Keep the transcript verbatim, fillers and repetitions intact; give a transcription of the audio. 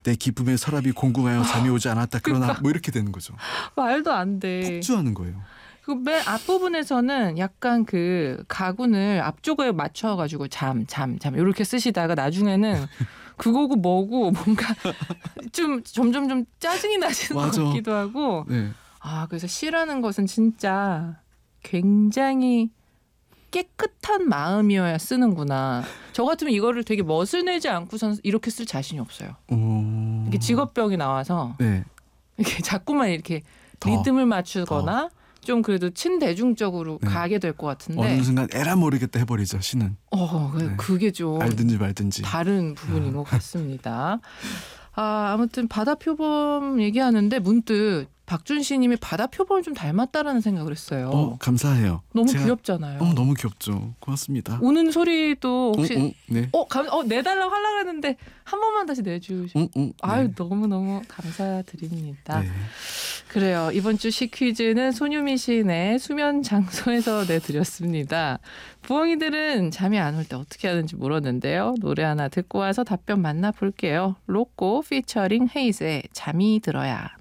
내 기쁨의 서랍이 공공하여 잠이 오지 않았다. 그러나 그러니까. 뭐 이렇게 되는 거죠. 말도 안 돼. 폭주하는 거예요. 그 맨 앞부분에서는 약간 그 가군을 앞쪽에 맞춰가지고 잠, 잠, 잠 이렇게 쓰시다가 나중에는 그거고 뭐고 뭔가 좀 점점 좀 짜증이 나시는 맞아. 것 같기도 하고. 네. 아, 그래서 시라는 것은 진짜 굉장히 깨끗한 마음이어야 쓰는구나. 저 같으면 이거를 되게 멋을 내지 않고선 이렇게 쓸 자신이 없어요. 오... 이게 직업병이 나와서 네. 이렇게 자꾸만 이렇게 더, 리듬을 맞추거나 좀 그래도 친대중적으로 네. 가게 될 것 같은데. 어느 순간 에라 모르겠다 해버리죠. 시는. 어, 네. 그게 좀 알든지 말든지. 다른 부분인 것 같습니다. 아, 아무튼 바다 표범 얘기하는데 문득 박준시님이 바다 표범을 좀 닮았다라는 생각을 했어요. 어, 감사해요. 너무 제가, 귀엽잖아요. 어, 너무 귀엽죠. 고맙습니다. 우는 소리도 혹시 응, 응, 네. 어, 감, 어 내달라고 하려고 했는데 한 번만 다시 내주시. 응, 응, 아유, 네. 너무너무 감사드립니다. 네. 그래요. 이번 주 시퀴즈는 손유미 시인의 수면 장소에서 내드렸습니다. 부엉이들은 잠이 안 올 때 어떻게 하는지 물었는데요. 노래 하나 듣고 와서 답변 만나볼게요. 로꼬 피처링 헤이즈의 잠이 들어야.